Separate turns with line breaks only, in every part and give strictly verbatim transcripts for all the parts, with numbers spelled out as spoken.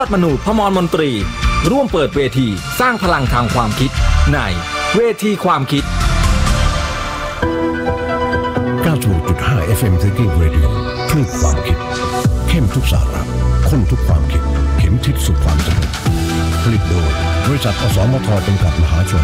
ยอดมนูพมรมนตรีร่วมเปิดเวทีสร้างพลังทางความคิดในเวทีความคิด
เก้าสิบหกจุดห้า เอฟ เอ็ม Thinking Radio คลื่นความคิดเข้มทุกสาระข้นทุกความคิดเข็มทิศสู่ความสำเร็จผลิตโดยบริษัทอสมทจำกัดมหาชน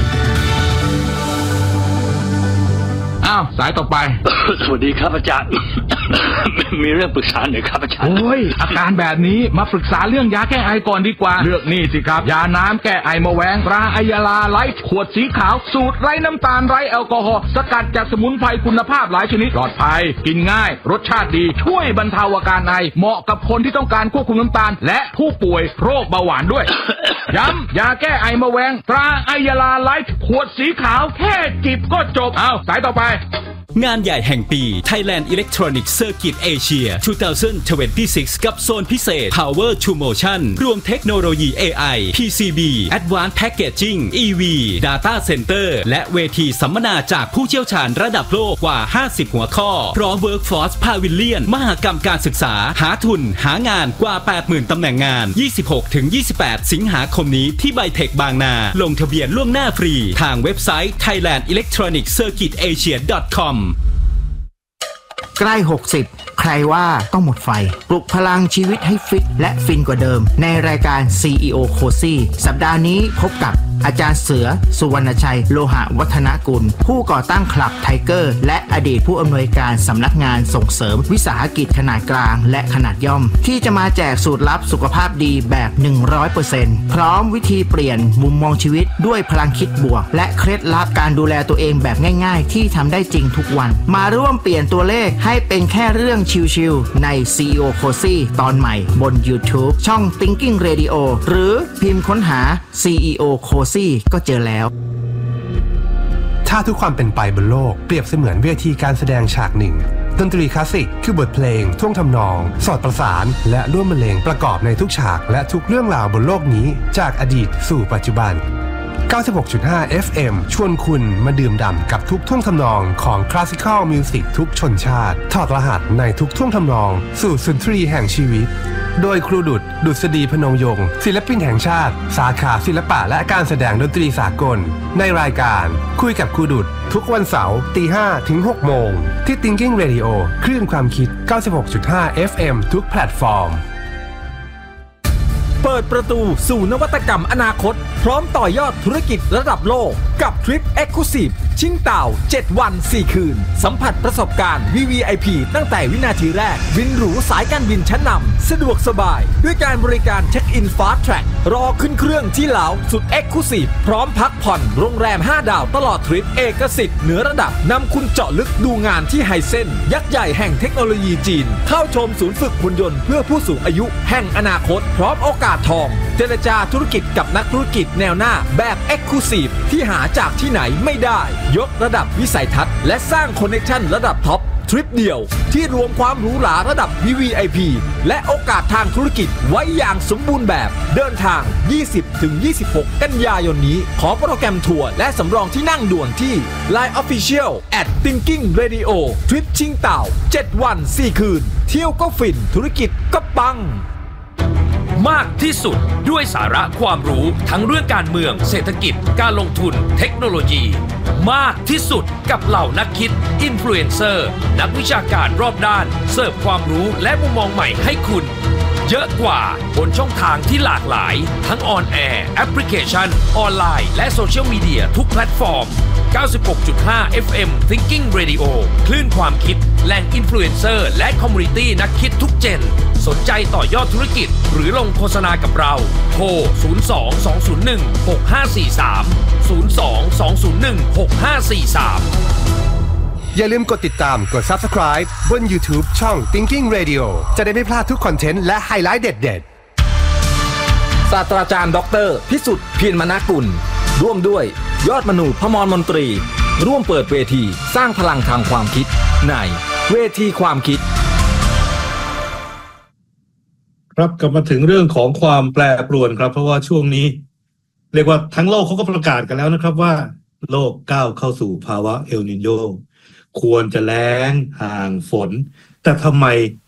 อ้าวสายต่อไป
สวัสดีครับอาจารย์ มีเรื่องปรึกษาหน่อยครับอาจารย์
โอ้ยอาการแบบนี้มาปรึกษาเรื่องยาแก้ไอก่อนดีกว่าเลือกนี่สิครับยาน้ำแก้ไอมะแวงตราไอยาลาไลฟ์ขวดสีขาวสูตรไร้น้ำตาลไร้แอลกอฮอล์สกัดจากสมุนไพรคุณภาพหลายชนิดปลอดภัยกินง่ายรสชาติดีช่วยบรรเทาอาการไอเหมาะกับคนที่ต้องการควบคุมน้ำตาลและผู้ป่วยโรคเบาหวานด้วย ย้ำยาแก้ไอมะแวงตราไอยาลาไลฟ์ขวดสีขาวแค่จิบก็จบเอาสายต่อไป
งานใหญ่แห่งปี Thailand Electronic Circuit Asia สองพันยี่สิบหก กับโซนพิเศษ Power to Motion รวมเทคโนโลยี เอ ไอ พี ซี บี Advanced Packaging อี วี Data Center และเวทีสัมมนาจากผู้เชี่ยวชาญระดับโลกกว่า ห้าสิบ หัวข้อพร้อม Workforce Pavilion มหกรรมการศึกษาหาทุนหางานกว่า แปดหมื่น ตำแหน่งงาน ยี่สิบหกถึงยี่สิบแปด สิงหาคมนี้ที่ไบเทคบางนาลงทะเบียนล่วงหน้าฟรีทางเว็บไซต์ ไทยแลนด์ อิเล็กทรอนิกส์ เซอร์กิต เอเชีย ดอท คอม
ใกล้หกสิบใครว่าต้องหมดไฟปลุกพลังชีวิตให้ฟิตและฟินกว่าเดิมในรายการ ซี อี โอ Cozy สัปดาห์นี้พบกับอาจารย์เสือสุวรรณชัยโลหะวัฒนกุลผู้ก่อตั้งคลับไทเกอร์และอดีตผู้อำนวยการสำนักงานส่งเสริมวิสาหกิจขนาดกลางและขนาดย่อมที่จะมาแจกสูตรลับสุขภาพดีแบบ หนึ่งร้อยเปอร์เซ็นต์ พร้อมวิธีเปลี่ยนมุมมองชีวิตด้วยพลังคิดบวกและเคล็ดลับการดูแลตัวเองแบบง่ายๆที่ทำได้จริงทุกวันมาร่วมเปลี่ยนตัวเลขให้เป็นแค่เรื่องชิลๆใน ซี อี โอ Cozy ตอนใหม่บน YouTube ช่อง Thinking Radio หรือพิมพ์ค้นหา ซี อี โอ Cozy ก็เจอแล้ว
ถ้าทุกความเป็นไปบนโลกเปรียบเสมือนเวทีการแสดงฉากหนึ่งดนตรีคลาสสิกคือบทเพลงท่วงทำนองสอดประสานและร่วมบรรเลงประกอบในทุกฉากและทุกเรื่องราวบนโลกนี้จากอดีตสู่ปัจจุบัน เก้าสิบหกจุดห้า เอฟ เอ็ม ชวนคุณมาดื่มด่ำกับทุกท่วงทำนองของคลาสสิคอลมิวสิกทุกชนชาติถอดรหัสในทุกท่วงทำนองสู่สุนทรีแห่งชีวิตโดยครูดุษย์ดุษฎีพนมยงค์ศิลปินแห่งชาติสาขาศิลปะและการแสดงดนตรีสากลในรายการคุยกับครูดุษย์ทุกวันเสาร์ตีห้าถึงหกโมงที่ Thinking Radio คลื่นความคิด เก้าสิบหกจุดห้า เอฟ เอ็ม ทุกแพลตฟอร์ม
เปิดประตูสู่นวัตกรรมอนาคตพร้อมต่อยอดธุรกิจระดับโลกกับทริป Exclusive ชิงเต่าเจ็ดวันสี่คืนสัมผัสประสบการณ์ วี วี ไอ พี ตั้งแต่วินาทีแรกบินหรูสายการบินชั้นนำสะดวกสบายด้วยการบริการเช็คอินฟาสต์แทร็กรอขึ้นเครื่องที่เหลาสุด Exclusive พร้อมพักผ่อนโรงแรมห้าดาวตลอดทริปเอกสิทธิ์เหนือระดับนำคุณเจาะลึกดูงานที่ไฮเซ็นยักษ์ใหญ่แห่งเทคโนโลยีจีนเข้าชมศูนย์ฝึกหุ่นยนต์เพื่อผู้สูงอายุแห่งอนาคตพร้อมโอกาสทองเจรจาธุรกิจกับนักธุรกิจแนวหน้าแบบ Exclusive ที่หาจากที่ไหนไม่ได้ยกระดับวิสัยทัศน์และสร้างคอนเนคชั่นระดับท็อปทริปเดียวที่รวมความหรูหราระดับ วี วี ไอ พี และโอกาสทางธุรกิจไว้อย่างสมบูรณ์แบบเดินทาง ยี่สิบถึงยี่สิบหก กันยายนนี้ขอโปรแกรมทัวร์และสำรองที่นั่งด่วนที่ ไลน์ Official แอท Thinking Radio ทริปชิงเต่าเจ็ดวันสี่คืนเที่ยวก็ฟินธุรกิจก็ปัง
มากที่สุดด้วยสาระความรู้ทั้งเรื่องการเมืองเศรษฐกิจการลงทุนเทคโนโลยีมากที่สุดกับเหล่านักคิดอินฟลูเอนเซอร์นักวิชาการรอบด้านเสิร์ฟความรู้และมุมมองใหม่ให้คุณเยอะกว่าบนช่องทางที่หลากหลายทั้งออนแอร์แอปพลิเคชันออนไลน์และโซเชียลมีเดียทุกแพลตฟอร์ม เก้าสิบหกจุดห้า เอฟ เอ็ม Thinking Radio คลื่นความคิดแหล่งอินฟลูเอนเซอร์และคอมมูนิตี้นักคิดทุกเจนสนใจต่อยอดธุรกิจหรือลงโฆษณากับเราโทรศูนย์ สอง สอง ศูนย์ หนึ่ง หก ห้า สี่ สาม ศูนย์ สอง สอง ศูนย์ หนึ่ง หก ห้า สี่ สาม
อย่าลืมกดติดตามกด Subscribe บน YouTube ช่อง Thinking Radio จะได้ไม่พลาดทุกคอนเทนต์และไฮไลท์เด็ดๆ
ศาสตราจารย์ดรพิสุทธิ์เพียรมนกุลร่วมด้วยยอดมนูพมรมนตรีร่วมเปิดเวทีสร้างพลังทางความคิดในเวทีความคิด
ครับกลับมาถึงเรื่องของความแปรปรวนครับเพราะว่าช่วงนี้เรียกว่าทั้งโลกเขาก็ประกาศกันแล้วนะครับว่าโลกก้าวเข้าสู่ภาวะเอลนิโญควรจะแล้งห่างฝนแต่ทำไม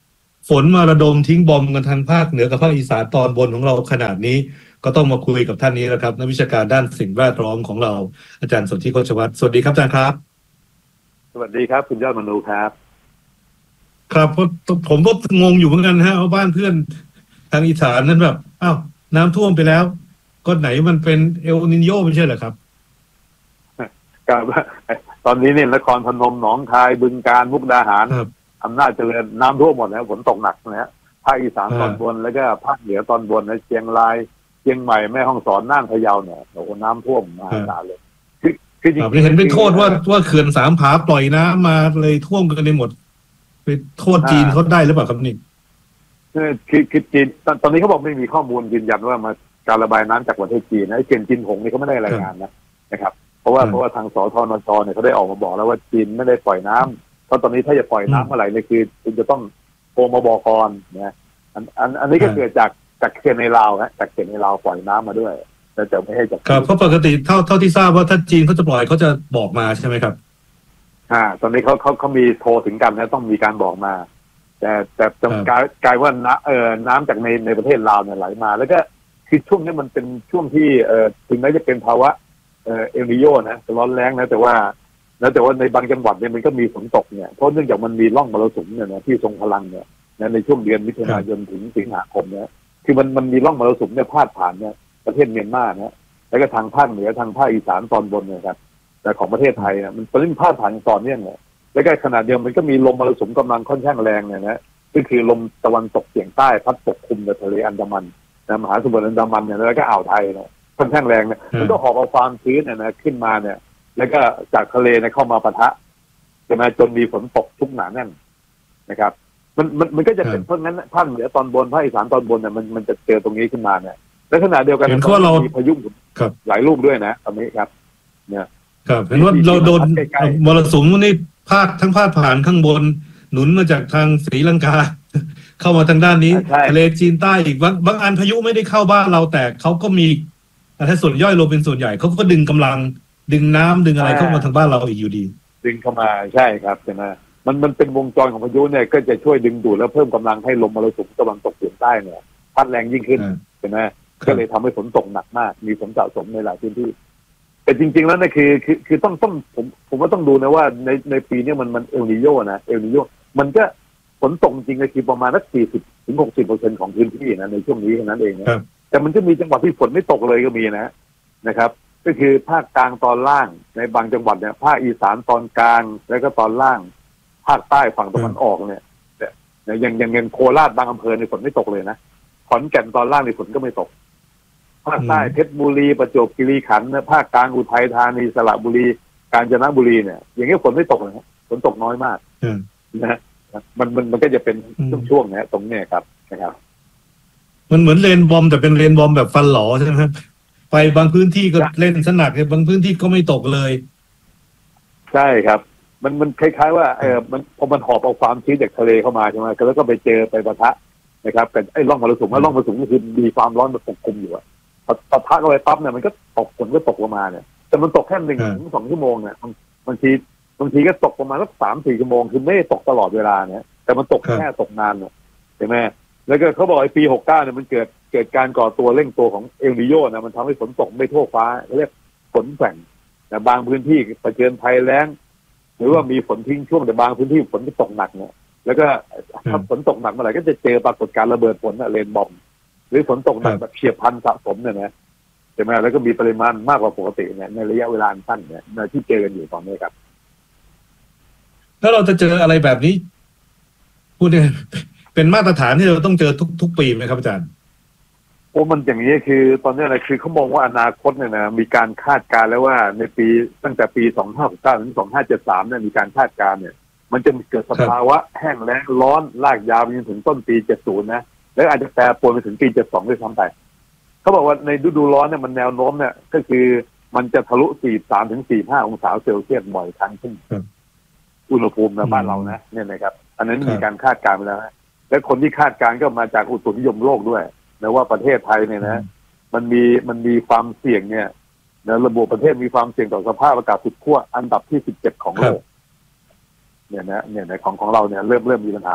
ฝนมาระดมทิ้งบอมกันทางภาคเหนือกับภาคอีสานตอนบนของเราขนาดนี้ก็ต้องมาคุยกับท่านนี้แล้วครับนักวิชาการด้านสิ่งแวดล้อมของเราอาจารย์สนธิโคชวัฒน์สวัสดีครับอาจารย์ครับ
สวัสดีครับคุณยอดมนูครับ
ครับผมก็งงอยู่เหมือนกันฮะว่าบ้านเพื่อนทางอีสานนั้นแบบอ้าวน้ำท่วมไปแล้วก็ไหนมันเป็นเอลนิโญไม่ใช่เหรอครับ
ครับตอนนี้เนี่ยนครพนมหนองคายบึงกาฬมุกดาหารอำนาจเจริญน้ำท่วมหมดแล้วฝนตกหนักนะฮะภาคอีสานตอนบนแล้วก็ภาคเหนือตอนบนนะเชียงรายเชียงใหม่แม่ฮ่องสอนน่านพะเยาเนี่ยโอ้โหน้ำท่วมมหาศาลเลยคือคือจริงๆ
เห็นเป็นโทษว่าว่าเขื่อนสามผาปล่อยน้ำมาเลยท่วมกันในหมดไปโทษจีนเขาได้หรือเปล่าครับนี่
คือคือจีนตอนนี้เขาบอกไม่มีข้อมูลยืนยันว่ามาการระบายน้ำจากประเทศจีนนะไอ้เขื่อนจินหงนี่เขาไม่ได้รายงานนะนะครับเพราะว่าเพราะว่าทางสทนชเนี่ยเขาได้ออกมาบอกแล้วว่าจีนไม่ได้ปล่อยน้ำเพราะตอนนี้ถ้าจะปล่อยน้ำเมื่อไหร่เนี่ยคือคุณจะต้องโทรมาบอกก่อนนะอันอันอันนี้ก็เกิดจากจากเขื่อนในลาวฮะจากเขื่อนในลาวปล่อยน้ำมาด้วยแต่จะไม่ให้จาก
ครับเพราะปกติเท่าเท่าที่ทราบว่าถ้าจีนเขาจะปล่อยเขาจะบอกมาใช่ไหมครับ
อ่าตอนนี้เขาเขาเขามีโทรถึงกันนะต้องมีการบอกมาแต่แต่กลายกลายว่าน้ำเอ่อน้ำจากในในประเทศลาวเนี่ยไหลมาแล้วก็คือช่วงนี้มันเป็นช่วงที่เอ่อถึงแม้จะเป็นภาวะเอ่อเอลนิโญนะร้อนแรงนะแต่ว่าแล้วแต่ว่าในบางจังหวัดเนี่ยมันก็มีฝนตกเนี่ยเพราะเนื่องจากมันมีร่องมรสุมเนี่ยนะที่ทรงพลังเนี่ยในช่วงเดือนมิถุนายนถึงสิงหาคมเนี่ยคือมันมันมีร่องมรสุมเนี่ยพาดผ่านเนี่ยประเทศเมียนมาเนี่ยแล้วก็ทางภาคเหนือทางภาคอีสานตอนบนเนี่ยครับแต่ของประเทศไทยเนี่ยมันเป็นพาดผ่านต่อเนื่องเนี่ยแล้วก็ขณะเดียวมันก็มีลมมรสุมกำลังค่อนข้างแรงเนี่ยนะก็คือลมตะวันตกเฉียงใต้พัดปกคลุมในทะเลอันดามันนะมหาสมุทรอันดามันเนี่ยแล้วก็อ่าวไทยเนี่ยค่อนข้างแรงเนี่ยมันก็หอบเอาความชื้นเนี่ยนะขึ้นมาเนี่ยแล้วก็จากทะเลเนี่ยเข้ามาปะทะจะมาจนมีฝนตกชุกหนาแน่นนะครับมันมันมันก็จะเป็นเพราะงั้นภาคเหนือตอนบนภาคอีสานตอนบนเนี่ยมันมันจะเจอตรงนี้ขึ้นมาเนี่ยและขณะเดียวกันเรามีพายุหลายลูกด้วยนะตอนนี้ครับเนี่ย
ครับเห็นว่าเราโดนมรสุมนี่ภาคทั้งภาคผ่านข้างบนหนุนมาจากทางศรีลังกาเข้ามาทางด้านนี้ทะเลจีนใต้อีกบางบางอันพายุไม่ได้เข้าบ้านเราแต่เขาก็มีถ้าส่วนย่อยลงเป็นส่วนใหญ่เขาก็ดึงกำลังดึงน้ำดึงอะไรเข้ามาทางบ้านเราอีกอยู่ดี
ดึงเข้ามาใช่ครับใช่ไหมมันมันเป็นวงจรของพายุเนี่ยก็จะช่วยดึงดูดแล้วเพิ่มกำลังให้ลมมรสุมตะวันตกเฉียงใต้เนี่ยพัดแรงยิ่งขึ้นใช่ไหมก็เลยทำให้ฝนตกหนักมากมีฝนสะสมในหลายพื้นที่แต่จริงๆแล้วเนี่ยคือคือคือต้องต้องผมผมว่าต้องดูนะว่าในในปีนี้มันมันเอลนิโญนะเอลนิโญมันก็ฝนตกจริงๆคือประมาณสักสี่สิบถึงหกสิบเปอร์เซ็นต์ของพื้นที่นะในช่วงนี้แค่นั้นเองนะแต่มันจะมีจังหวัดที่ฝนไม่ตกเลยก็มีนะนะครับก็คือภาคกลางตอนล่างในบางจังหวัดเนี่ยภาคอีสานตอนกลางแล้วก็ตอนล่างภาคใต้ฝั่งตะวันออกเนี่ยอย่างอย่างอย่างโคราชบางอำเภอในฝนไม่ตกเลยนะขอนแก่นตอนล่างในฝนก็ไม่ตกภาคใต้เพชรบุรีประจวบคีรีขันธ์ภาคกลางอุทัยธานีสระบุรีกาญจนบุรีเนี่ยอย่างเงี้ยฝนไม่ตกเลยฝนตกน้อยมากนะมันมันมันก็จะเป็นช่วงๆนะตรงเนี้ยครับนะครับ
มันเหมือนเรนบอมแต่เป็นเรนบอมแบบฟันหลอใช่ไหมครับไปบางพื้นที่ก็เล่นสนักบางพื้นที่ก็ไม่ตกเลย
ใช่ครับมันมันคล้ายๆว่าเออมันพอมันหอบเอาความชื้นจากทะเลเข้ามาใช่ไหมแล้วก็ไปเจอไปปะทะนะครับกับไอ้ร่องมรสุมว่าร่องมรสุมก็คือมีความร้อนมันปกคลุมอยู่อะปะทะเข้าไปปั๊บเนี่ยมันก็ตกฝนก็ตกลงมาเนี่ยแต่มันตกแค่หนึ่งถึงสองชั่วโมงเนี่ยบางทีบางทีก็ตกประมาณสักสามสี่ชั่วโมงคือไม่ตกตลอดเวลาเนี่ยแต่มันตกแค่ตกนานเนี่ยใช่ไหมแล้วก็เขาบอกไอ้ปีหกเก้าเนี่ยมันเกิดเกิดการก่อตัวเร่งตัวของเอลนิโญนะมันทำให้ฝนตกไม่ทั่วฟ้าเรียกฝนแกว่งแต่บางพื้นที่เผชิญภัยแล้งหรือว่ามีฝนทิ้งช่วงแต่บางพื้นที่ฝนที่ตกหนักเนี่ยแล้วก็ถ้าฝนตกหนักเมื่อไหร่ก็จะเจอปรากฏการระเบิดฝนเรนบอมหรือฝนตกหนักแบบเฉียบพลันสะสมเนี่ยนะใช่ไหมแล้วก็มีปริมาณมากกว่าปกติเนี่ยในระยะเวลาสั้นเนี่ยในที่เจอกันอยู่ตอนนี้ครับ
แล้วเราจะเจออะไรแบบนี้พูดเนี่ยเป็นมาตรฐานที่เราต้องเจอทุกทุกปีไหมครับอาจารย์
โอ้มันอย่างนี้คือตอนนี้อะไรคือเขามองว่าอนาคตเนี่ยนะมีการคาดการณ์แล้วว่าในปีตั้งแต่ปีสองพันห้าร้อยหกสิบเก้าถึงสองพันห้าร้อยเจ็ดสิบสามเนี่ยมีการคาดการณ์เนี่ยมันจะเกิดสภาวะแห้งแล้งร้อนลากยาวไปจนถึงต้นปีเจ็ดสิบนะแล้วอาจจะแปรปรวนไปถึงปีเจ็ดสิบสองด้วยซ้ำไปเขาบอกว่าในฤดูร้อนเนี่ยมันแนวโน้มเนี่ยก็คือมันจะทะลุสี่สิบสามถึงสี่สิบห้าองศาเซลเซียสบ่อยครั้งขึ้นอุณหภูมิในบ้านเรานะเนี่ยนะครับอันนั้นมีการคาดการณ์ไปแล้วนะและคนที่คาดการณ์ก็มาจากอุตุนิยมโลกด้วยนะว่าประเทศไทยเนี่ยนะมันมีมันมีความเสี่ยงเนี่ยนะระบบประเทศมีความเสี่ยงต่อสภาพอากาศสุดขั้วอันดับที่สิบเจ็ดของโลกเนี่ยนะเนี่ยในของของเราเนี่ยเริ่มเริ่มมีปัญหาแล้ว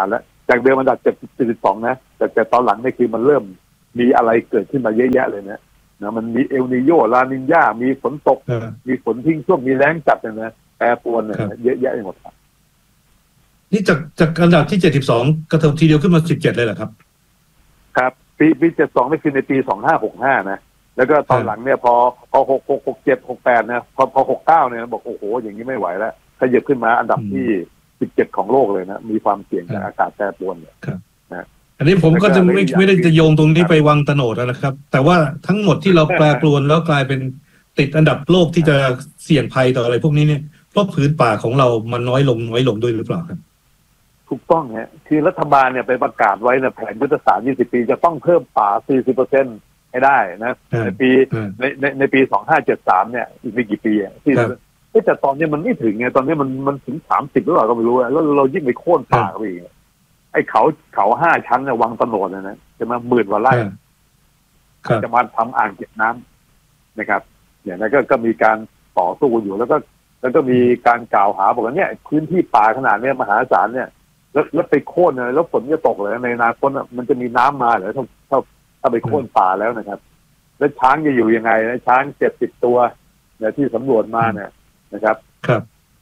จากเดิมอันดับเจ็ดสิบสองนะแต่แต่ตอนหลังนี่คือมันเริ่มมีอะไรเกิดขึ้นมาเยอะแยะเลยนะนะมันมีเอลนิโยลานิญญามีฝนตกมีฝนทิ้งช่วงมีแล้งจัดเนี่ยนะแปรปรวนเนี่ยเยอะแยะไปหมด
นี่จากจากอันดับที่เจ็ดสิบสองกระเทิบทีเดียวขึ้นมาสิบเจ็ดเลยเหรอครับ
ครับปีปีเจ็ดสองนี่คือในปีสองห้าหกห้านะแล้วก็ตอนหลังเนี่ยพอพอหกหกหกเจ็ดหกแปดนะพอพอหกเก้าเนี่ยบอกโอ้โหอย่างนี้ไม่ไหวแล้วขยับขึ้นมาอันดับที่สิบเจ็ดของโลกเลยนะมีความเสี่ยงจากอากาศแปรปรวนเนี่ยนะ
อันนี้ผมก็จะไม่ไม่ได้จะโยงตรงนี้ไปวังตโนดแล้วนะครับ แต่ว่าทั้งหมดที่เราแปรปรวนแล้วกลายเป็นติดอันดับโลกที่จะเสี่ยงภัยต่ออะไรพวกนี้เนี่ยเพราะพื้นป่าของเรามันน้อยลงน้อยลงด้วยหรือเปล่าครับ
ถูกต้องฮะคือรัฐบาลเนี่ยไปประกาศไว้ในแผนยุทธศาสตร์ยี่สิบปีจะต้องเพิ่มป่า สี่สิบเปอร์เซ็นต์ ให้ได้นะในปีในในในปีสองห้าเจ็ดสามเนี่ยอีกไม่กี่ปีอ่ะที่แต่ตอนนี้มันไม่ถึงไงตอนนี้มันมันถึงสามสิบหรือเปล่าก็ไม่รู้แล้วเรายิ่งไปโค่นป่าไปอีกไอ้เขาเขาห้าชั้นเนี่ยวังตโนดนะจะมาหมื่นกว่าไร่จะมาทำอ่างเก็บน้ำนะครับเนี่ยแล้วก็ก็มีการต่อสู้อยู่แล้วก็แล้วก็มีการกล่าวหาบอกว่าเนี่ยพื้นที่ป่าขนาดนี้มหาศาลเนี่ยแล้วแล้วไปโค่นเนี่ยแล้วฝนจะตกเลยในอนาคตมันจะมีน้ำมาเหรอถ้าถ้าถ้าไปโค่นป่าแล้วนะครับแล้วช้างจะอยู่ยังไงนะช้างเจ็ดสิบตัวเนี่ยที่สำรวจมาเนี่ยนะครับ
ครับ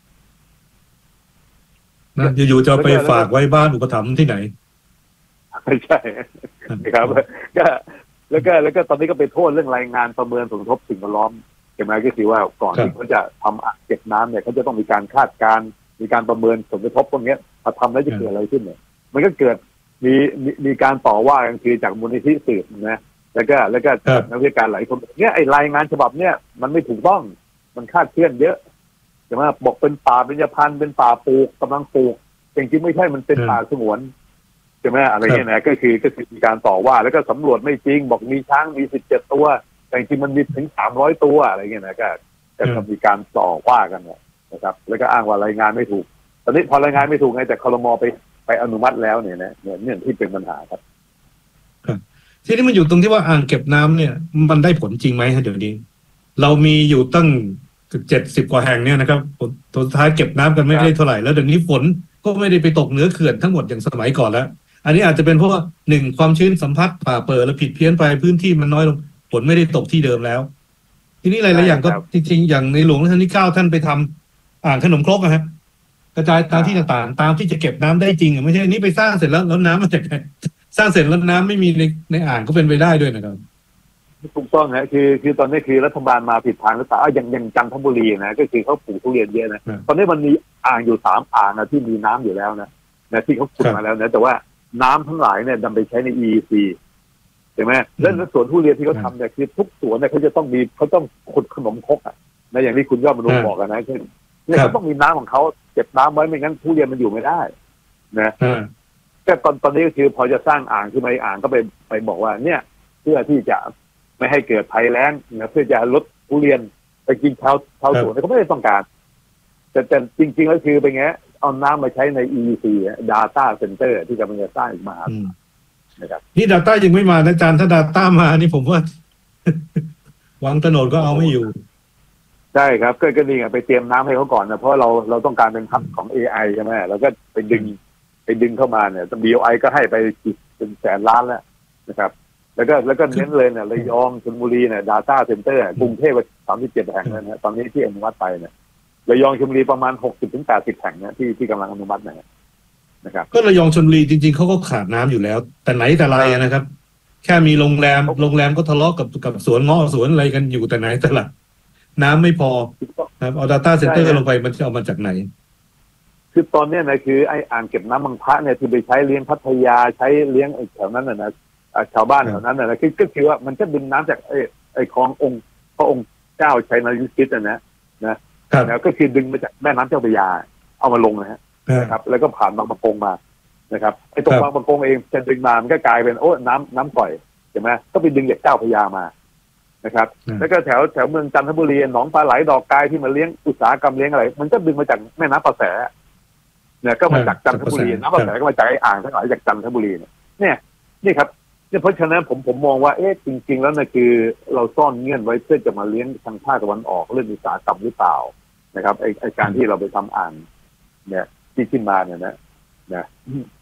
นะอยู่ๆจะไปฝากไว้บ้านอุปถัมภ์ที่ไหน
ไม่ใช่ครับก็แล้วก็แล้วก็ตอนนี้ก็ไปโทษเรื่องรายงานประเมินผลกระทบสิ่งแวดล้อมใช่ไหมก็คือว่าก่อนที่เขาจะทำอ่างเก็บน้ำเนี่ยเขาจะต้องมีการคาดการณ์มีการประเมินผลกระทบพวกนี้พอทำแล้วจะเกิดอะไรขึ้นเนี่ยมันก็เกิดมีมีมีการต่อว่ากันคือจากมูลนิธิสืบนะแล้วก็แล้วก็นักวิชาการหลายคนเนี่ยไอ้รายงานฉบับเนี่ยมันไม่ถูกต้องมันคาดเคลื่อนเยอะใช่ไหมบอกเป็นป่าเบญจพรรณเป็นป่าปลูกกำลังปลูกจริงๆไม่ใช่มันเป็นป่าสงวนใช่ไหมอะไรเงี้ยนะก็คือก็คือมีการต่อว่าแล้วก็สำรวจไม่จริงบอกมีช้างมีสิบเจ็ดตัวแต่จริงมันมีถึงสามร้อยตัวอะไรเงี้ยนะก็จะมีการต่อว่ากันนะครับแล้วก็อ้างว่ารายงานไม่ถูกตอนนี้พอรายงานไม่ถูกไงแต่ครม.ไปไปอนุมัติแล้วเนี่ยนะเนี่ยเนี่ยที่เป็นปัญหาครับ
ทีนี้มันอยู่ตรงที่ว่าอ่างเก็บน้ำเนี่ยมันได้ผลจริงไหมฮะเดี๋ยวนี้เรามีอยู่ตั้งเจ็ดสิบกว่าแห่งเนี่ยนะครับสุดท้ายเก็บน้ำกันไม่ได้เท่าไหร่แล้วเดี๋ยวนี้ฝนก็ไม่ได้ไปตกเหนือเขื่อนทั้งหมดอย่างสมัยก่อนแล้วอันนี้อาจจะเป็นเพราะว่าหนึ่งความชื้นสัมผัสป่าเปิดแล้วผิดเพี้ยนไปพื้นที่มันน้อยลงฝนไม่ได้ตกที่เดิมแล้วทีนี้หลายๆอย่างก็จริงๆอย่างในหลวงรัชกาลที่เก้าท่านไปทำอ่างขนมครกนะฮะกระจายตามที่ต่างๆตามที่จะเก็บน้ำได้จริงไม่ใช่นี้ไปสร้างเสร็จแล้วแล้วน้ำมาจากไหนสร้างเสร็จแล้วน้ำไม่มีในในอ่างก็เป็นไปได้ด้วยนะครับ
ถูกต้องนะคือคือตอนนี้คือรัฐบาลมาผิดทางหรือเปล่าอย่างอย่างจันทบุรีนะก็คือเขาปลูกทุเรียนเยอะนะตอนนี้มันมีอ่างอยู่สามอ่างนะที่มีน้ำอยู่แล้วนะนะที่เขาขุดมาแล้วนะแต่ว่าน้ำทั้งหลายเนี่ยนำไปใช้ใน อี อี ซี ใช่ไหมแล้วสวนทุเรียนที่เขาทำเนี่ยคือทุกสวนเนี่ยเขาจะต้องมีเขาต้องขุดขนมครกอ่ะนะอย่างที่คุณยอดมนุษย์บอกกันนะคือเนี่ยเขาต้องมีน้ำของเขาเก็บน้ำไว้ไม่งั้นทุเรียนมันอยู่ไม่ได้นะก็ตอนตอนนี้ก็คือพอจะสร้างอ่างขึ้นมาอ่างก็ไปไปบอกว่าเนี่ยเพื่อที่จะไม่ให้เกิดภัยแล้งนะเพื่อจะลดทุเรียนไปกินชาวชาวสวนเขาไม่ได้ต้องการแต่แต่จริงๆแล้วคือเป็นไงเอาน้ำมาใช้ใน อี อี ซี Data Center ที่กำลังจะสร้างอีกมหาศาลนะครับ
นี่ Data ยังไม่มานะอาจารย์ถ้า Data มานี่ผมว่า วังตโนดก็เอาไม่อยู่
ใช่ครับก็ก็นี่ไงไปเตรียมน้ำให้เขาก่อนนะเพราะเราเราต้องการเป็นทับของ เอ ไอ ใช่ไหมแล้วก็ไปดึงไปดึงเข้ามาเนี่ย บี โอ ไอ ก็ให้ไปเป็นแสนล้านแล้วนะครับแล้วก็แล้วก็เน้นเลยเนี่ยระยองชลบุรีเนี่ย Data Center กรุงเทพสามสิบเจ็ดแห่งแล้วนะตอนนี้ที่อนุมัติไปเนี่ยระยองชลบุรีประมาณหกสิบถึงแปดสิบแห่งเนี่ยที่ที่กำลังอนุมัตินะครับ
ก็ระยองชลบุรีจริงๆเขาก็ขาดน้ำอยู่แล้วแต่ไหนแต่ไรนะครับแค่มีโรงแรมโรงแรมก็ทะเลาะกับกับสวนเงาะสวนอะไรกันอยู่แต่ไหนแต่ละน้ำไม่พอครับเอา Data Center ลงไปมันจะเอามาจากไหน
คือตอนนี้นะคือไอ้อ่างเก็บน้ำบางพระเนี่ยที่ไปใช้เลี้ยงพัทยาใช้เลี้ยงแถวนั้นน่ะนะชาวบ้านแถวนั้นน่ะนะคือก็คือว่ามันก็ดึงน้ำจากไอ้ไอ้คลององค์พระองค์เจ้าชัยนายุทธนะนะนะแล้วก็คือดึงมาจากแม่น้ำเจ้าพระยาเอามาลงนะฮะนะครับแล้วก็ผ่านบางปะกงมานะครับไอ้ตรงบางปะกงเองจะดึงมามันก็กลายเป็นโอ้น้ำน้ำปล่อยใช่ไหมก็ไปดึงจากเจ้าพระยามานะครับแล้วก็แถวแถวเมืองจันทบุรีหนองปลาไหลดอกกายที่มาเลี้ยงอุตสาหกรรมเลี้ยงอะไรมันก็ดึงมาจากแม่น้ำประแสเนี่ยก็มาจากจันทบุรีน้ำประแสก็มาจากไอ้อ่างทั้งหลายจากจันทบุรีเนี่ยเนี่ยนี่ครับเนี่ยเพราะฉะนั้นผมผมมองว่าเอ๊ะจริงๆแล้วนะคือเราซ่อนเงื่อนไว้เพื่อจะมาเลี้ยงทางภาคตะวันออกเรื่องอุตสาหกรรมหรือเปล่านะครับไอ้ไอ้การที่เราไปทำอ่างเนี่ยที่ขึ้นมาเนี่ยนะนะ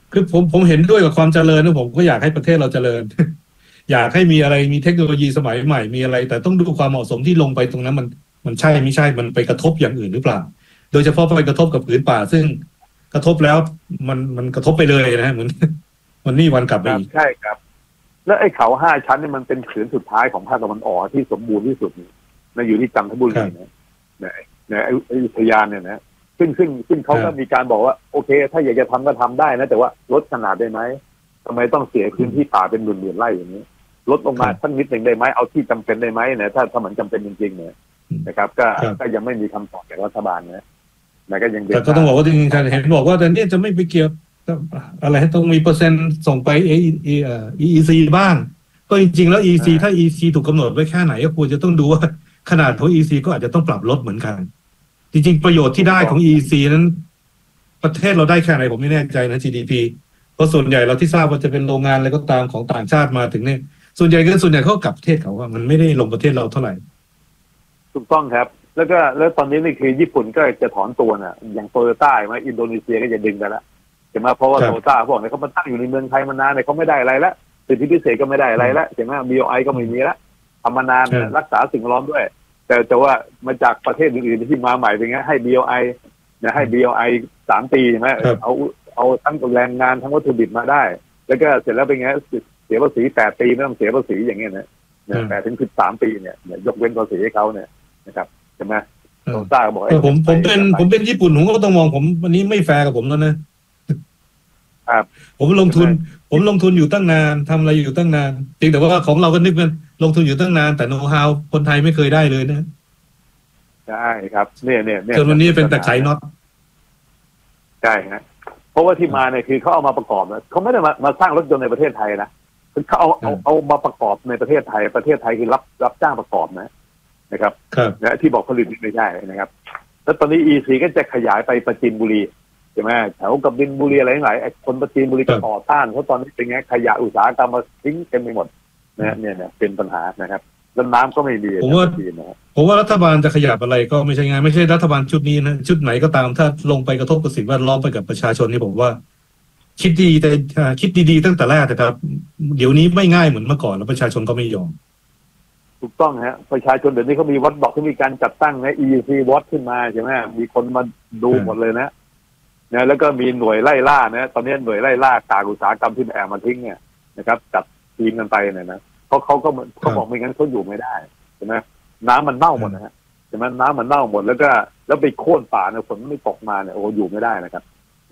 คือผมผมเห็นด้วยกับความเจริญนะผมก็อยากให้ประเทศเราเจริญ อยากให้มีอะไรมีเทคโนโลยีสมัยใหม่มีอะไรแต่ต้องดูความเหมาะสมที่ลงไปตรงนั้นมันมันใช่ไม่ใช่มันไปกระทบอย่างอื่นหรือเปล่าโดยเฉพาะไปกระทบกับผืนป่าซึ่งกระทบแล้วมันมันกระทบไปเลยนะฮะเหมือนมันนี่วันกลับไปอีก
ใช่ครับแล้วไอ้เขาห้าชั้นนี่มันเป็นผืนสุดท้ายของภาคตะวันออกที่สมบูรณ์ที่สุดนะอยู่ที่จันทบุรีนะเนี่ยเนี่ยไอ้อุทยานเนี่ยนะซึ่งซึ่งซึ่งเขาก็มีการบอกว่าโอเคถ้าอยากจะทำก็ทำได้นะแต่ว่าลดขนาดได้ไหมทำไมต้องเสียพื้นที่ป่าเป็นหมื่นๆไร่อย่างนี้ลดลงมาสักนิดหนึ่งได้ไหมเอาที่จำเป็นได้ไหมเนี่ยถ้าถ้ามันจำเป็นจริงๆเนี่ยนะครับก็ก็ยังไม่มีคำตอบจากรัฐบาลนะแต่ก็ยัง
แต่ก็ต้องบอกว่าจริงๆเห็นบอกว่าแต่เนี่ยจะไม่ไปเกี่ยวอะไรต้องมีเปอร์เซ็นต์ส่งไปเอเอเอ่อ อี อี ซี บ้างก็จริงๆแล้ว อี อี ซี ถ้า อี อี ซี ถูกกำหนดไว้แค่ไหนก็ควรจะต้องดูว่าขนาดของ อี อี ซี ก็อาจจะต้องปรับลดเหมือนกันจริงๆประโยชน์ที่ได้ของ อี อี ซี นั้นประเทศเราได้แค่ไหนผมไม่แน่ใจนะ จี ดี พี เพราะส่วนใหญ่เราที่ทราบว่าจะเป็นโรงงานอะไรก็ตามของต่างชาติมาถึงเนี่ยส่วนใหญ่ก็ส่วนใหญ่เขากลับประเทศเขาว่ามันไม่ได้ลงประเทศเราเท่าไหร่
ถูกต้องครับแล้วก็แล้วตอนนี้นี่คือญี่ปุ่นก็จะถอนตัวน่ะอย่างโตโยต้ามาอินโดนีเซียก็จะดึงกันแล้วใช่ไหมเพราะว่าโตโยต้าพวกนี้เขามาตั้งอยู่ในเมืองไทยมานานเนี่ยเขาไม่ได้อะไรละสิทธิพิเศษก็ไม่ได้อะไรละใช่ไหม บี โอ ไอ ก็ไม่มีละทำมานานรักษาสิ่งแวดล้อมด้วยแต่แต่ว่ามาจากประเทศอื่นๆที่มาใหม่เป็นไงให้ บี โอ ไอ นะให้ บี โอ ไอ สามปีใช่ไหมเอาเอาทั้งแรงงานทั้งวัตถุดิบมาได้แล้วก็เสร็จแล้วเป็นไงเสียภาษีแปดปีไม่ต้องเสียภาษีอย่างเงี้ยนะแปดถึงสิบสามปีเนี่ยยกเว้นภาษีให้เขาเนี่ยนะครับใช่ไหมโตต้าบอก
ผมผมเป็นผมเป็นญี่ปุ่นผมก็ต้องมองผมวันนี้ไม่แฟร์กับผมแล้วนะครับผมลงทุนผมลงทุนอยู่ตั้งนานทำอะไรอยู่ตั้งนานจริงแต่ว่าของเราก็นึกมันลงทุนอยู่ตั้งนานแต่โน้ตฮาวคนไทยไม่เคยได้เลยนะ
ใช่ครับเนี่ยเนี่ย
จนวันนี้เป็นแต่ไขน็อต
ใช่ฮะเพราะว่าที่มาเนี่ยคือเขาเอามาประกอบนะเขาไม่ได้มามาสร้างรถยนต์ในประเทศไทยนะเขาเอาเอาเอามาประกอบในประเทศไทยประเทศไทยคือรับรับจ้างประกอบนะนะครับนะที่บอกผลิตไม่ใช่นะครับแล้วตอนนี้ อี ซี ก็จะขยายไปปราจีนบุรีใช่ไหมแถวกับดินบุรีอะไรหลายคนปราจีนบุรีก็ต่อต้านเพราะตอนนี้เป็นไงขยะอุตสาหกรรมมาทิ้งเต็มไปหมดนะเนี่ยเนี่ยเป็นปัญหานะครับแล้วน้ำก็ไม่ดี
ผมว่าผมว่ารัฐบาลจะขยับอะไรก็ไม่ใช่งานไม่ใช่รัฐบาลชุดนี้นะชุดไหนก็ตามถ้าลงไปกระทบกับสิ่งแวดล้อมไปกับประชาชนนี่ผมว่าคิดดีแต่คิดดีๆตั้งแต่แรกแต่ครับเดี๋ยวนี้ไม่ง่ายเหมือนเมื่อก่อนแล้วประชาชนก็ไม่ยอม
ถูกต้องฮะประชาชนเดี๋ยวนี้เขามีวัดบอกเขามีการจัดตั้งนะ อี ซี วัดขึ้นมาใช่ไหมมีคนมาดูหมดเลยนะนะแล้วก็มีหน่วยไล่ล่านะตอนนี้หน่วยไล่ล่ากากอุตสาหกรรมที่แอบมาทิ้งเนี่ยนะครับจัดทีมกันไปเนี่ยนะเพราะเขาก็เขาบอกไม่งั้นเขาอยู่ไม่ได้ใช่ไหมน้ำมันเน่าหมดนะฮะใช่ไหมน้ำมันเน่าหมดแล้วก็แล้วไปโค่นป่าเนี่ยฝนไม่ตกมาเนี่ยโอ้อยู่ไม่ได้นะครับ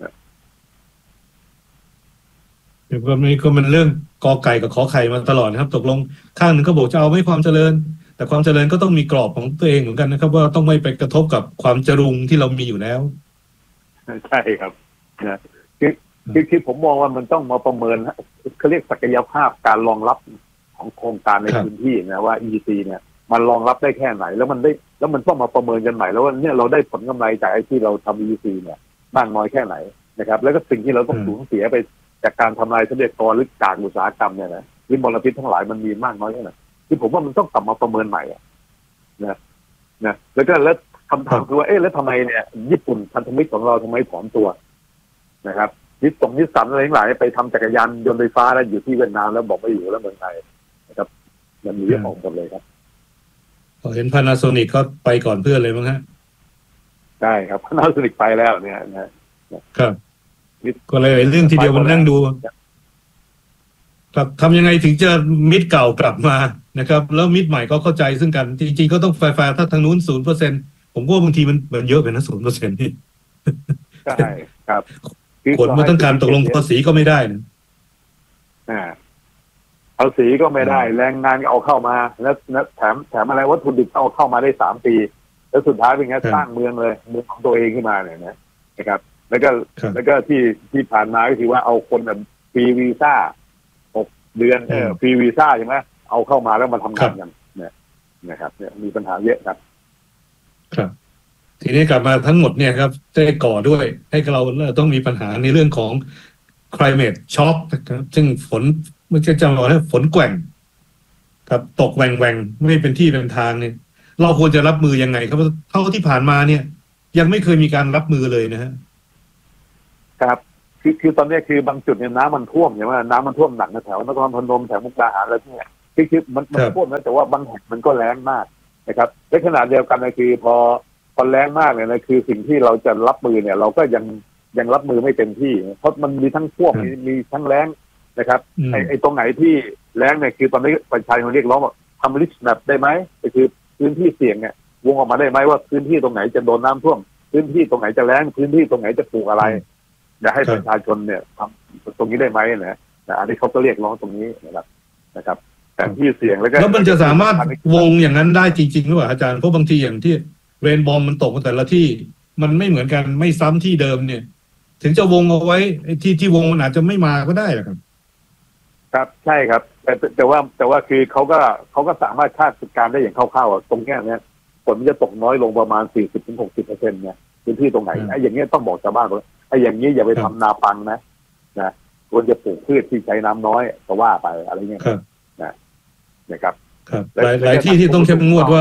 เดี๋ยวก็มันก็มันเรื่องกอไก่กับขอไข่มาตลอดนะครับตกลงข้างหนึ่งก็บอกจะเอาไม่ความเจริญแต่ความเจริญก็ต้องมีกรอบของตัวเองเหมือนกันนะครับว่าต้องไม่ไปกระทบกับความจรุงที่เรามีอยู่แล้ว
ใช่ครับนะคือคือคือผมมองว่ามันต้องมาประเมินเขาเรียกศักยภาพการรองรับของโครงการในพื้นที่นะว่า อี ซี เนี่ยมันรองรับได้แค่ไหนแล้วมันได้แล้วมันต้องมาประเมินกันใหม่แล้วว่าเนี่ยเราได้ผลกำไรจากไอ้ที่เราทำ อี ซี เนี่ยมากน้อยแค่ไหนนะครับแล้วก็สิ่งที่เราต้องสูญเสียไปจากการทำลายทรัพยากรหรือกากอุตสาหกรรมเนี่ยนะหรือมลพิษทั้งหลายมันมีมากน้อยแค่ไหนที่ผมว่ามันต้องกลับมาประเมินใหม่นะนะแล้วก็แล้วคำถามคือว่าเอ๊ะแล้วทำไมเนี่ยญี่ปุ่นพันธมิตรของเราทำไมถอนตัวนะครับนิสสงนิสสันอะไรทั้งหลายไปทำจักรยานยนต์ไฟฟ้าแล้วอยู่ที่เวียดนามแล้วบอกไม่อยู่แล้วเมืองไทยนะครับมันมีเรื่องของหมดเลยครับ
เห็นพานาโซนิกก็ไปก่อนเพื่อนเลยมั้งฮะ
ใช่ครับพานาโซนิกไปแล้วเนี่ยนะครับ
ก็เลยเรื่องทีเดียวมันนั่งดูครับทำยังไงถึงจะมิตรเก่ากลับมานะครับแล้วมิตรใหม่ก็เข้าใจซึ่งกันจริงๆก็ต้องแฟร์ๆถ้าทางนู้นศูนย์เปอร์เซ็นต์ผมว่าบางทีมันมันเยอะไปนะศูนย์เปอร์เซ็นต์นี่
ใช่ครับ
กฎมาตั้งการตกลงภาษีก็ไม่ได้นะ
อ่าภาษีก็ไม่ได้แรงงานก็เอาเข้ามาแล้วแถมแถมอะไรวัตถุดิบเอาเข้ามาได้สามปีแล้วสุดท้ายเป็นไงสร้างเมืองเลยเมืองของตัวเองขึ้นมาเนี่ยนะนะครับแล้วก็แล้วก็ที่ที่ผ่านมาก็คือว่าเอาคนแบบฟรีวีซ่าหกเดือนเออฟรีวีซ่าใช่ไหมเอาเข้ามาแล้วมาทำงานกันเนี่ยนะครับเนี่ยมีปัญหาเยอะครับ
ครับทีนี้กลับมาทั้งหมดเนี่ยครับได้ก่อด้วยให้เราต้องมีปัญหาในเรื่องของ climate shock นะครับซึ่งฝนมันจะจำว่าฝนแกว่งครับตกแหว่งแหว่งไม่เป็นที่เป็นทางเนี่ยเราควรจะรับมือยังไงครับเท่าที่ผ่านมาเนี่ยยังไม่เคยมีการรับมือเลยนะฮะ
ครับคืคือคือตอนนี้คือบางจุดเนี่ยน้ำมันท่วมใช่ไหมน้ำมันท่วมหนักนะแถวนครพนมแถวมุกดาหารอะไรพวกนี้คือคือมันมันท่วมนะแต่ว่าบางแห่งมันก็แล้งมากนะครับในขณะเดียวกันนะคือพอพอแล้งมากเนี่ยนะคือสิ่งที่เราจะรับมือเนี่ยเราก็ยังยังรับมือไม่เต็มที่เพราะมันมีทั้งท่วมมีมีทั้งแล้งนะครับไอ้ไอ้ตรงไหนที่แล้งเนี่ยคือตอนนี้ประชาชนเรียกร้องว่าทำลิสต์แบบได้ไหมก็คือพื้นที่เสี่ยงเนี่ยวงออกมาได้ไหมว่าพื้นที่ตรงไหนจะโดนน้ำท่วมพื้นที่ตรงไหนจะแล้งพื้นที่ตรงไหนจะปลูกอะไรอยากให้ประชาชนเนี่ยทำตรงนี้ได้ไหมนะอันนี้เขาก็เรียกร้องตรงนี้นะครับนะครับแต่ที่เสี่ยงแล้วก็
แล้วมันจะสามารถวงอย่างนั้นได้จริงๆหรือเปล่าอาจารย์เพราะบางทีอย่างที่เรนบอมมันตกแต่ละที่มันไม่เหมือนกันไม่ซ้ำที่เดิมเนี่ยถึงจะวงเอาไว้ที่ที่วงมันอาจจะไม่มาก็ได้แหละครับ
ครับใช่ครับแต่แต่ว่าแต่ว่าคือเขาก็เขาก็สามารถคาดการณ์ได้อย่างคร่าวๆตรงนี้เนี่ยฝนจะตกน้อยลงประมาณ สี่สิบถึงหกสิบเปอร์เซ็นต์ เนี่ยพื้นที่ตรงไหนไอ้อย่างเงี้ยต้องบอกชาวบ้านว่าไอ้อย่างนี้อย่าไปทำนาปังนะนะควรจะปลูกพืชที่ใช้น้ำน้อยก็ว่าไปอะไรเงี้ยนะนะครับ
ครับหลายหลายที่ที่ต้องเข้มงวดว่า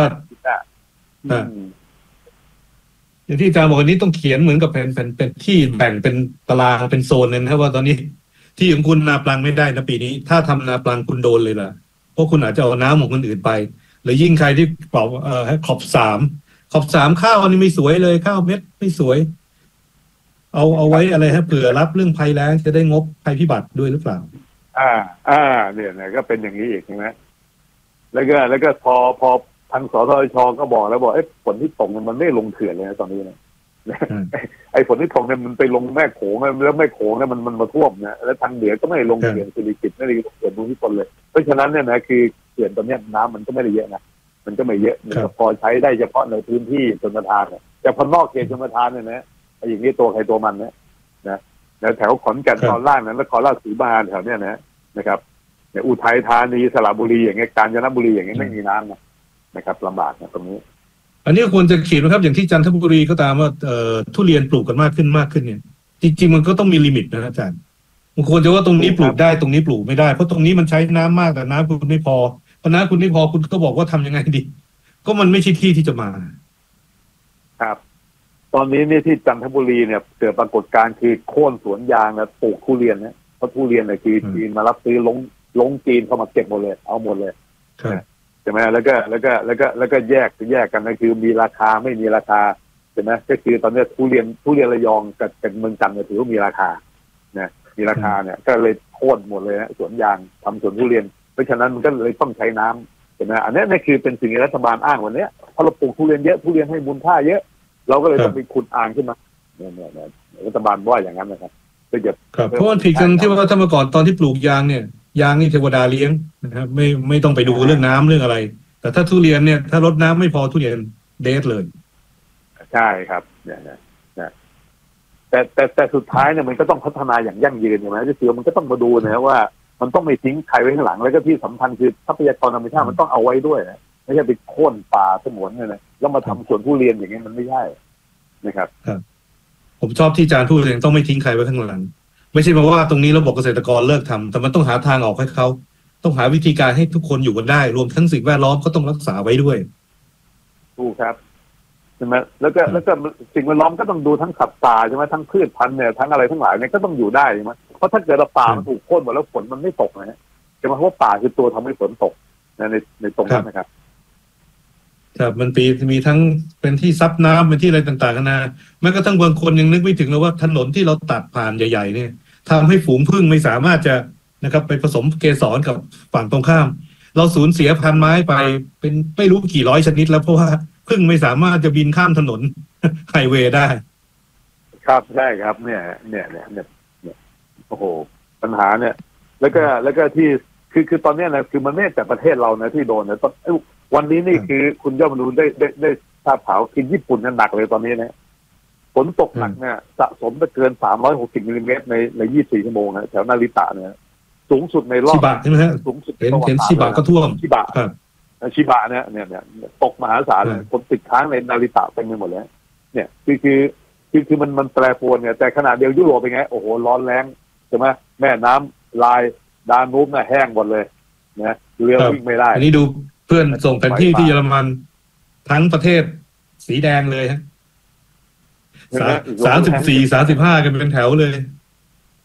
อย่างที่อาจารย์บอกวันนี้ต้องเขียนเหมือนกับเป็นเป็นเป็นที่แบ่งเป็นตารางเป็นโซนเลยนะว่าตอนนี้ที่ของคุณนาปลังไม่ได้นะปีนี้ถ้าทำนาปลังคุณโดนเลยล่ะเพราะคุณอาจจะเอาน้ำของคนอื่นไปหรือยิ่งใครที่ปลอบเอ่อให้ขอบสามขอบสามข้าวนี่ไม่สวยเลยข้าวเม็ดไม่สวยเอาเอาไว้อะไรฮะเผื่อรับเรื่องภัยแล้งจะได้งบภัยพิบัติด้วยหรือเปล่า
อ่าอ่าเนี่ยนะก็เป็นอย่างนี้อีกใช่ไหมแล้วก็แล้วก็พอพอทางสทช.ก็บอกแล้วบอกไอ้ฝนที่ตกมันไม่ลงเขื่อนเลยนะตอนนี้นะไอ้ฝนที่ตกเนี่ยมันไปลงแม่โขงแล้วแม่โขงเนี่ยมันมันมาท่วมนะแล้วทางเหนือก็ไม่ลงเขื่อนสิริกิติ์ไม่ได้ลงเขื่อนภูมิพลเลยเพราะฉะนั้นเนี่ยนะคือเขื่อนตอนนี้น้ำมันก็ไม่ได้เยอะนะมันก็ไม่เยอะมันก็พอใช้ได้เฉพาะในพื้นที่ชลประทานเนี่ยแต่พอนอกเขตชลประทานเนี่ยนะไอ้อย่างนี้ตัวใครตัวมันนะนะแล้วแถวขอนแก่นตอนล่างนั้นแล้วขอราชสีมาแถวเนี้ยนะนะครับเนี่ยอุทัยธานีสระบุรีอย่างเงี้ยกาญจนบุรีอย่างเงี้ยไม่มีน้ำนะนะครับลำบากนะตรงนี้
อันนี้ควรจะขีดนะครับอย่างที่จันทบุรีก็ตามว่าเอ่อทุเรียนปลูกกันมากขึ้นมากขึ้นเนี่ยจริงๆมันก็ต้องมีลิมิตนะอาจารย์มันควรจะว่าตรงนี้ปลูกได้ตรงนี้ปลูกไม่ได้เพราะตรงนี้มันใช้น้ำมากแต่น้ำคุณไม่พอเพราะน้ำคุณไม่พอคุณก็บอกว่าทำยังไงดีก็มันไม่ใช่ที่ที่จะมา
ครับตอนนี้เนี่ยที่จันทบุรีเนี่ยเกิดปรากฏการณ์คือโค่นสวนยางนะปลูกทุเรียนเนี่ยเพราะทุเรียนเนี่ยคือจีนมารับซื้อลงลงจีนเข้ามาเก็บหมดเลยเอาหมดเลยใช่ไหมแล้วก็แล้วก็แล้วก็แล้วก็แยกแยกกันนะคือมีราคาไม่มีราคาใช่ไหมก็คือตอนนี้ทุเรียนทุเรียนระยองกับเป็นเมืองจันทร์เนี่ยถือว่ามีราคาเนี่ยมีราคาเนี่ยก็เลยโค่นหมดเลยนะสวนยางทำสวนทุเรียนเพราะฉะนั้นมันก็เลยต้องใช้น้ำใช่ไหมอันนี้นี่คือเป็นสิ่งที่รัฐบาลอ้างวันนี้พอเราปลูกทุเรียนเยอะทุเรียนให้มูลค่าเยอะเราก็เลยต้องไปขุดอ่างขึ้นมาเนี่ยเนี่ยรัฐบาลว่าอย่างนั้นนะครับก็จะ
เพราะมันผิดกันที่ว่าถ้าเมื่อก่อนตอนที่ปลูกยางเนี่ยยางนี่เทวดาเลี้ยงนะครับไม่ไม่ต้องไปดูเรื่องน้ำเรื่องอะไรแต่ถ้าทุเรียนเนี่ยถ้ารดน้ำไม่พอทุเรียนเดทเลย
ใช่ครับเนี่ยนะแต่แต่แต่สุดท้ายเนี่ยมันก็ต้องพัฒนาอย่างยั่งยืนใช่ไหมก็คือมันก็ต้องมาดูนะว่ามันต้องไม่ทิ้งใครไว้ข้างหลังแล้วก็ที่สำคัญคือทรัพยากรธรรมชาติมันต้องเอาไว้ด้วยนะไม่ใช่ไปโค่นป่าสงวนเนี่ยนะแล้วมาทำสวนทุเรียนอย่างเงี้ยมันไม่ใช่นะครับ
ครับผมชอบที่อาจารย์พูดเลยต้องไม่ทิ้งใครไว้ข้างหลังไม่ใช่มาว่าตรงนี้เราบอกเกษตรกรเลิกทำแต่มันต้องหาทางออกให้เขาต้องหาวิธีการให้ทุกคนอยู่กันได้รวมทั้งสิ่งแวดล้อมก็ต้องรักษาไว้ด้วย
ถูกครับใช่ไหมแล้วก็แล้วก็สิ่งแวดล้อมก็ต้องดูทั้งสัตว์ป่าใช่ไหมทั้งพืชพันธุ์เนี่ยทั้งอะไรทั้งหลายเนี่ยก็ต้องอยู่ได้ใช่ไหมเพราะถ้าเกิดป่ามันถูกโค่นหมดแล้วฝนมันไม่ตกนะใช่ไหมเพราะป่าคือตัวทำให้ฝนตกในในตรงนั้นนะครับ
ครับมันปีมีทั้งเป็นที่ซับน้ำเป็นที่อะไรต่างๆนะแม้กระทั่งบางคนยังนึกไม่ถึงเลยว่าถนนที่เราตัดผ่านใหญ่ๆเนี่ยทำให้ฝูงผึ้งไม่สามารถจะนะครับไปผสมเกสรกับฝั่งตรงข้ามเราสูญเสียพันไม้ไปเป็นไม่รู้กี่ร้อยชนิดแล้วเพราะว่าผึ้งไม่สามารถจะบินข้ามถนนไฮเวย์ได้
ครับใช่ครับเนี่ยเนี่ยเนี่ยเนี่ยโอ้โหปัญหาเนี่ยแล้วก็แล้วก็ที่คือคือตอนนี้นะคือมันไม่แต่ประเทศเรานะที่โดนนะตอนวันนี้นี่คือคุณย่อมรู้ได้ได้ได้ทราบข่าวคือญี่ปุ่นเนี่ยหนักเลยตอนนี้นะฝนตกหนักเนี่ยสะสมไปเกินสามร้อยหกสิบมิลลิเมตรในในยี่สิบสี่ชั่วโมงนะแถวนาริตะเนี่ยสูงสุดในรอบ
ชิบะใช่ไหมฮะ
สูงสุด
เห็นเห็นชิบะก็ท่วม
ชิบะชิบะเนี่ยเนี่ยเนี่ยตกมหาศาลคนติดค้างในนาริตะเต็มไปหมดเลยเนี่ยคือคือคือคือมันมันแปรปรวนเนี่ยแต่ขณะเดียวยุโรปเป็นไงโอ้โหร้อนแรงใช่ไหมแม่น้ำลายดานูบน่ะแห้งหมดเลยนะเรือวิ่งไม่ได้
อันนี้ดูเพื่อนส่งแผนที่ที่เยอรมันทั้งประเทศสีแดงเลยฮะสามสิบสี่สามสิบห้ากันเป็นแถวเลย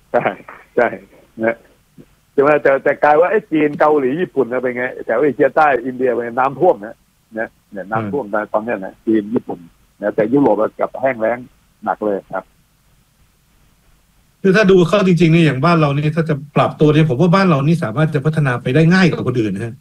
ใช่ใช่นะแต่ว่าแต่แต่กลายว่าไอ้จีนเกาหลีญี่ปุ่นนะเป็นไงแต่ว่าเอเชียใต้อินเดียเป็นน้ำท่วมนะเนี่ยเนี่ยน้ำท่วมตอนนี้นะจีนญี่ปุ่นนะแต่ยุโรปกับแห้งแล้งหนักเลยครับ
คือถ้าดูเข้าจริงๆนี่อย่างบ้านเรานี่ถ้าจะปรับตัวเนี่ยผมว่าบ้านเรานี่สามารถจะพัฒนาไปได้ง่ายกว่าคนอื่นนะฮะ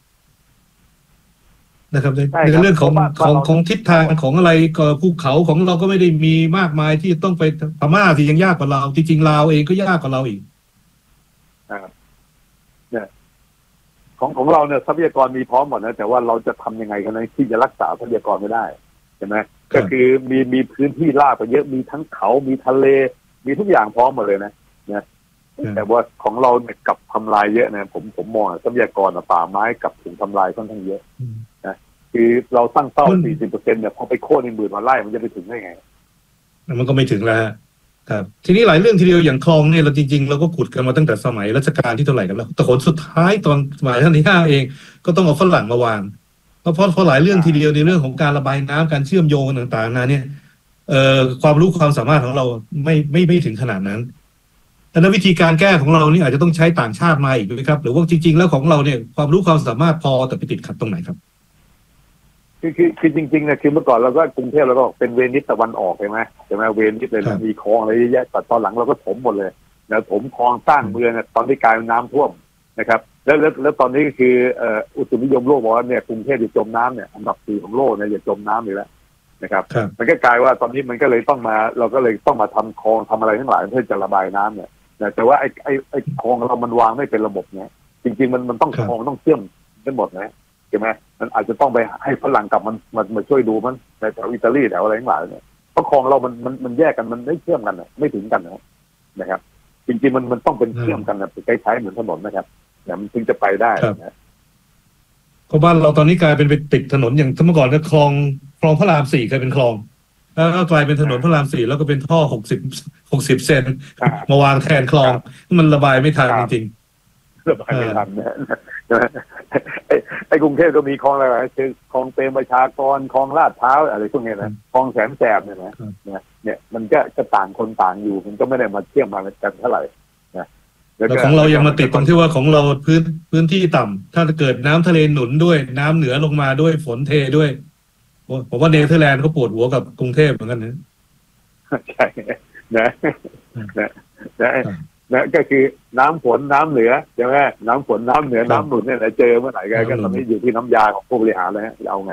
นะครับในในเรื่องของของของทิศทางของอะไรก็ภูเขาของเราก็ไม่ได้มีมากมายที่ต้องไปพม่าที่ยังยากกว่าเราจริงๆลาวเองก็ยากกว่าเราอีก
นะครับเนี่ยของของเราเนี่ยทรัพยากรมีพร้อมหมดนะแต่ว่าเราจะทำยังไงกันนะที่จะรักษาทรัพยากรไม่ได้ใช่ไหมก็คือมีมีพื้นที่ราบไปเยอะมีทั้งเขามีทะเลมีทุกอย่างพร้อมหมดเลยนะเนี่ยแต่ว่าของเราเนี่ยกับทำลายเยอะนะผมผมมองทรัพยากรป่าไม้กับถูกทำลายค่อนข้างเยอะนะคือเราตั้งเป้า สี่สิบเปอร์เซ็นต์ เนี่ยพอไปโค่นในหมื่นมาไล่มันจะไปถึงได้ไง
มันก็ไม่ถึงแล้วครับทีนี้หลายเรื่องทีเดียวอย่างคลองเนี่ยเราจริงๆเราก็ขุดกันมาตั้งแต่สมัยรัชกาลที่เท่าไหร่กันแล้วแต่ผลสุดท้ายตอนสมัยรัชกาลที่ห้าเองก็ต้องเอาฝรั่งมาวางเพราะเพราะหลายเรื่องทีเดียวในเรื่องของการระบายน้ำการเชื่อมโยงต่างๆนะเนี่ยเอ่อความรู้ความสามารถของเราไม่ไม่ไม่ถึงขนาดนั้นดังนั้นวิธีการแก้ของเรานี่อาจจะต้องใช้ต่างชาติมาอีกไหมครับหรือว่าจริงๆแล้วของเราเนี่ยความรู้ความสามารถพอแต่ไปติดขัดตรงไหนครับ
คือคือคือจริงๆนะคือเมื่อก่อนเราก็กรุงเทพเราก็เป็นเวนิสตะวันออกใช่ไหมใช่ไหมเวนิสเลยมีคลองอะไรเยอะแยะแต่ตอนหลังเราก็ถมหมดเลยแล้วถมคลองสร้างเมืองตอนที่กลายเป็นน้ำท่วมนะครับแล้วแล้วแล้วตอนนี้ก็คืออุตุนิยมโลกบอกว่าเนี่ยกรุงเทพจะจมน้ำเนี่ยอันดับสี่ของโลกเนี่ยจะจมน้ำอยู่แล้วนะครับมันก็กลายว่าตอนนี้มันก็เลยต้องมาเราก็เลยต้องมาทำคลองทำอะไรทั้งหลายเพื่อจะระบายน้ำเนี่ยแต่ว่าไอ้ไอ้ไอ้คลองเรามันวางไม่เป็นระบบเนี่ยจริงๆมันมันต้องคลองต้องเชื่อมกันหมดนะใช่ไหมมันอาจจะต้องไปให้ฝรั่งกลับมันมันมาช่วยดูมันในแถวอิตาลีแถวอะไรทั้งหลายเนี่ยเพราะคลองเรามันมันมันแยกกันมันไม่เชื่อมกันนะไม่ถึงกันนะนะครับจริงๆมันมันต้องเป็นเชื่อมกันนะคล้ายๆเหมือนถนนนะครับเนี่ยมันถึงจะไปได้นะ
เพราะบ้านเราตอนนี้กลายเป็นไปติดถนนอย่างเมื่อก่อนก็คลองคลองพระรามสี่เคยเป็นคลองแล้วก็กลายเป็นถนนพระรามสี่แล้วก็เป็นท่อหกสิบหกสิบเซนมาวางแทนคลองมันระบายไม่ทันจริง
ๆระบายไม่ทันนะไอ้ไอ้กรุงเทพก็มีคลองอะไรคือคลองเปรมประชากรคลองลาดพร้าวอะไรพวกนี้นะคลองแสนแสบเนี่ยนะเนี่ยมันก็จะต่างคนต่างอยู่มันก็ไม่ได้มาเชื่อมมากันเท่าไหร่นะ
แล้วของเรายังมาติดตรงที่ว่าของเราพื้นพื้นที่ต่ำถ้าเกิดน้ำทะเลหนุนด้วยน้ำเหนือลงมาด้วยฝนเทด้วยผมว่าเนเธอร์แลนด์เขาปวดหัวกับกรุงเทพเหมือนกันนะ
ใช่นะนะนะนะก็คือน้ำฝนน้ำเหนือใช่ไหมน้ำฝนน้ำเหนือน้ำหนุนเนี่ยเจอเมื่อไหร่ก็ตอนนี้อยู่ที่น้ำยาของผู้บริหารเลยฮะจะเอาไง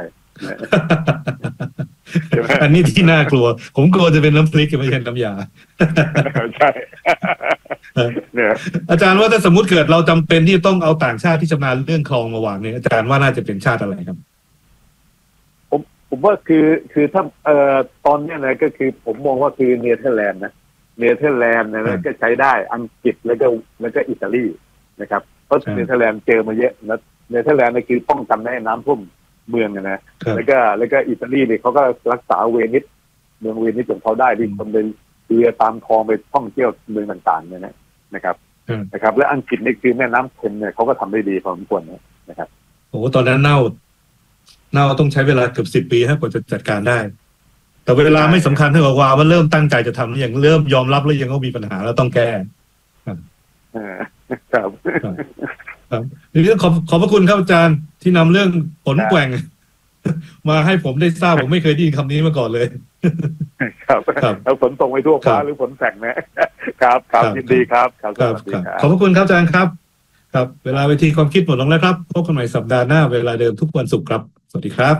อันนี้ที่น่ากลัวผมกลัวจะเป็นน้ำพริกไม่ใช่น้ำยา
ใช่
เนี่ยอาจารย์ว่าถ้าสมมติเกิดเราจำเป็นที่ต้องเอาต่างชาติที่ชำนาญเรื่องคลองมาวางเนี่ยอาจารย์ว่าน่าจะเป็นชาติอะไรครับ
ผมผมว่าคือคือถ้าเอ่อตอนนี้นะก็คือผมมองว่าคือเนเธอร์แลนด์นะเนเธอร์แลนด์นะก็ใช้ได้อังกฤษแล้วก็แล้วก็อิตาลีนะครับเพราะเนเธอร์แลนด์เจอมาเยอะนะเนเธอร์แลนด์นี่คือป้องกันไม่ให้น้ำท่วมเมืองนะแล้วก็แล้วก็อิตาลีเนี่ยเขาก็รักษาเวนิสเมืองเวนิสของเขาได้ที่คนเป็นเรือตามคลองไปท่องเที่ยวเมืองต่างๆเนี่ยนะนะครับนะครับและอังกฤษนี่คือแม่น้ำเทมเนี่ยเขาก็ทำได้ดีพอสมควรนะครับ
โอ้ตอนนั้นเน่าเน่าต้องใช้เวลาเกือบสิบปีให้กว่าจะจัดการได้แต่เวลาไม่สำคัญเท่ากับว่าว่าเริ่มตั้งใจจะทำอย่างเริ่มยอมรับแล้วยังก็มีปัญหาแล้วต้องแก้
ครับครับ
ครับในเรื่องขอบขอบพระคุณครับอาจารย์ที่นำเรื่องฝนแกว่งมาให้ผมได้ทราบผมไม่เคยได้ยินคำนี้มาก่อนเลย
ครับแล้วฝนตกไปทั่วฟ้าหรือฝนแสงนะครับครับยินดีครับครับ
ขอบพระคุณครับอาจารย์ครับครับเวลาเวทีความคิดหมดลงแล้วครับพบกันใหม่สัปดาห์หน้าเวลาเดิมทุกวันศุกร์ครับสวัสดีครับ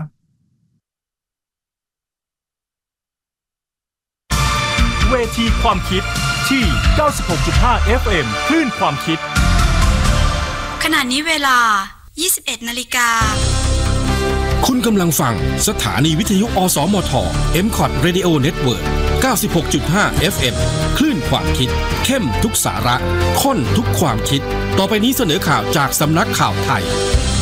เวทีความคิดที่ เก้าสิบหกจุดห้า เอฟ เอ็ม คลื่นความคิด
ขณะนี้เวลา ยี่สิบเอ็ดนาฬิกา
คุณกำลังฟังสถานีวิทยุอสมท เอ็ม คอท Radio Network เก้าสิบหกจุดห้า เอฟ เอ็ม คลื่นความคิดเข้มทุกสาระข้นทุกความคิดต่อไปนี้เสนอข่าวจากสำนักข่าวไทย